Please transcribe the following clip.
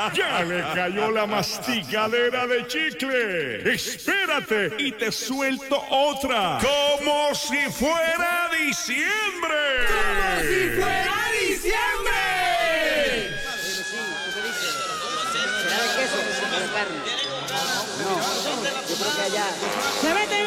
Ya le cayó la masticadera de chicle. Espérate y te suelto otra. Como si fuera diciembre. ¡Como si fuera diciembre! ¿Será de queso o de carne? No, yo creo que allá. ¡Se mete